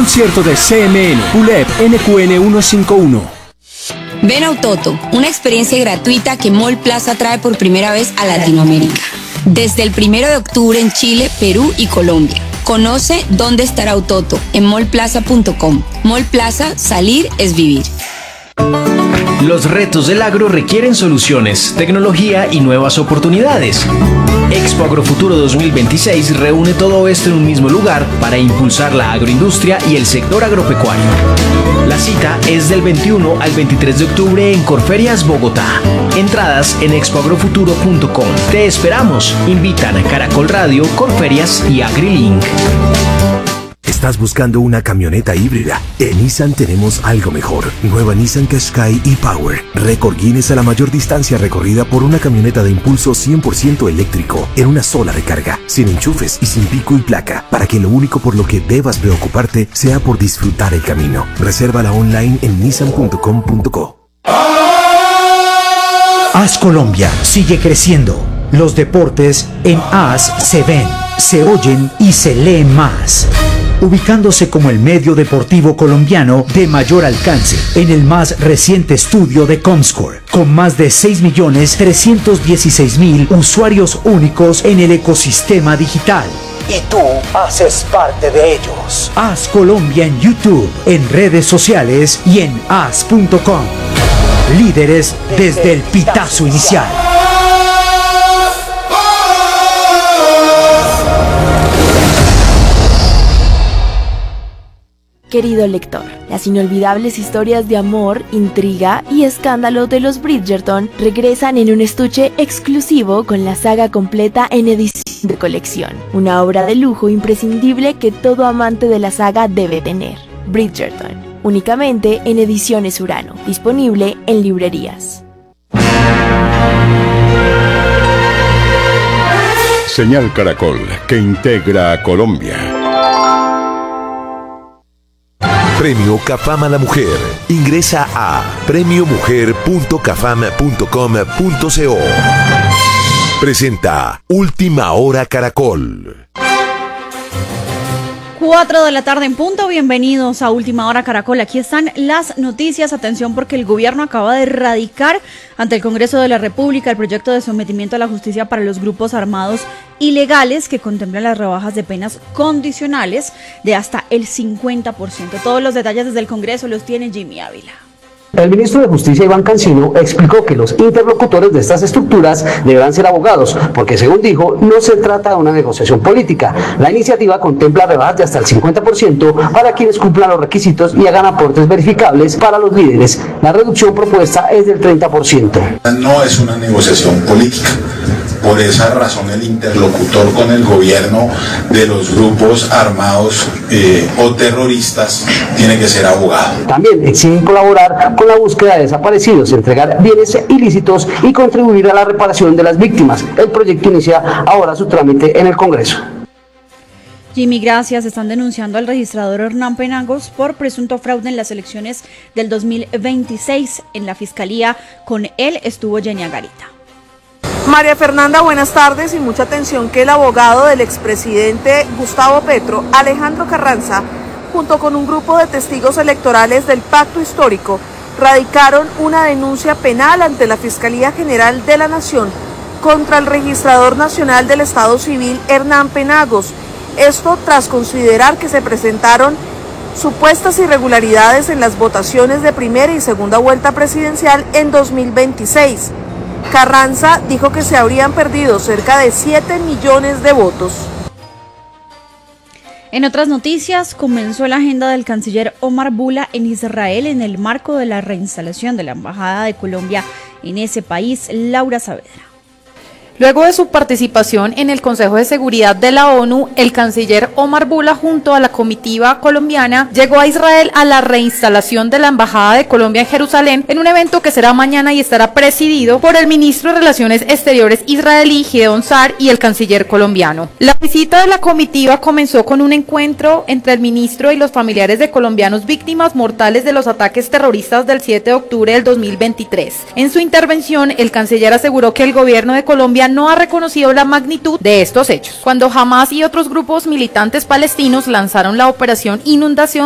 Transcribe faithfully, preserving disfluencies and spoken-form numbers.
concierto de C M N, P U L E P N Q N ciento cincuenta y uno. Ven a Autoto, una experiencia gratuita que Mall Plaza trae por primera vez a Latinoamérica. Desde el primero de octubre en Chile, Perú y Colombia. Conoce dónde estará Autoto en mall plaza punto com. Mall Plaza, salir es vivir. Los retos del agro requieren soluciones, tecnología y nuevas oportunidades. Expo Agrofuturo dos mil veintiséis reúne todo esto en un mismo lugar para impulsar la agroindustria y el sector agropecuario. La cita es del veintiuno al veintitrés de octubre en Corferias, Bogotá. Entradas en expo agrofuturo punto com. Te esperamos. Invitan a Caracol Radio, Corferias y AgriLink. ¿Estás buscando una camioneta híbrida? En Nissan tenemos algo mejor. Nueva Nissan Qashqai e-Power. Récord Guinness a la mayor distancia recorrida por una camioneta de impulso cien por ciento eléctrico en una sola recarga, sin enchufes y sin pico y placa, para que lo único por lo que debas preocuparte sea por disfrutar el camino. Resérvala online en nissan punto com punto co. A S Colombia sigue creciendo. Los deportes en A S se ven, se oyen y se leen más, ubicándose como el medio deportivo colombiano de mayor alcance en el más reciente estudio de Comscore, con más de seis millones trescientos dieciséis mil usuarios únicos en el ecosistema digital. Y tú haces parte de ellos. A S Colombia en YouTube, en redes sociales y en as punto com. Líderes desde el pitazo inicial. Querido lector, las inolvidables historias de amor, intriga y escándalo de los Bridgerton regresan en un estuche exclusivo con la saga completa en edición de colección. Una obra de lujo imprescindible que todo amante de la saga debe tener. Bridgerton, únicamente en Ediciones Urano, disponible en librerías. Señal Caracol, que integra a Colombia. Premio Cafam a la Mujer. Ingresa a premio mujer punto cafam punto com punto co. Presenta Última Hora Caracol. Cuatro de la tarde en punto, bienvenidos a Última Hora Caracol. Aquí están las noticias. Atención, porque el gobierno acaba de radicar ante el Congreso de la República el proyecto de sometimiento a la justicia para los grupos armados ilegales que contempla las rebajas de penas condicionales de hasta el cincuenta por ciento. Todos los detalles desde el Congreso los tiene Jimmy Ávila. El ministro de Justicia, Iván Cancino, explicó que los interlocutores de estas estructuras deberán ser abogados, porque según dijo, no se trata de una negociación política. La iniciativa contempla rebajas de hasta el cincuenta por ciento para quienes cumplan los requisitos y hagan aportes verificables para los líderes. La reducción propuesta es del treinta por ciento. No es una negociación política. Por esa razón el interlocutor con el gobierno de los grupos armados eh, o terroristas tiene que ser abogado. También exigen colaborar con la búsqueda de desaparecidos, entregar bienes ilícitos y contribuir a la reparación de las víctimas. El proyecto inicia ahora su trámite en el Congreso. Jimmy, gracias. Están denunciando al registrador Hernán Penagos por presunto fraude en las elecciones del dos mil veintiséis. En la fiscalía con él estuvo Yenia Garita. María Fernanda, buenas tardes, y mucha atención que el abogado del expresidente Gustavo Petro, Alejandro Carranza, junto con un grupo de testigos electorales del Pacto Histórico, radicaron una denuncia penal ante la Fiscalía General de la Nación contra el registrador nacional del Estado Civil, Hernán Penagos. Esto tras considerar que se presentaron supuestas irregularidades en las votaciones de primera y segunda vuelta presidencial en dos mil veintiséis. Carranza dijo que se habrían perdido cerca de siete millones de votos. En otras noticias, comenzó la agenda del canciller Omar Bula en Israel en el marco de la reinstalación de la Embajada de Colombia en ese país. Laura Saavedra. Luego de su participación en el Consejo de Seguridad de la ONU, el canciller Omar Bula junto a la comitiva colombiana llegó a Israel a la reinstalación de la Embajada de Colombia en Jerusalén en un evento que será mañana y estará presidido por el ministro de Relaciones Exteriores israelí Gideon Sa'ar y el canciller colombiano. La visita de la comitiva comenzó con un encuentro entre el ministro y los familiares de colombianos víctimas mortales de los ataques terroristas del siete de octubre del dos mil veintitrés. En su intervención, el canciller aseguró que el gobierno de Colombia no ha reconocido la magnitud de estos hechos. Cuando Hamás y otros grupos militantes palestinos lanzaron la operación Inundación